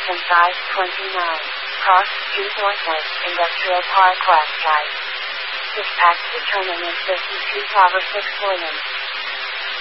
Concise 29. Cross Street Northwest Industrial Park West Side. Dispatch determinant 52 Tower 6 Williams.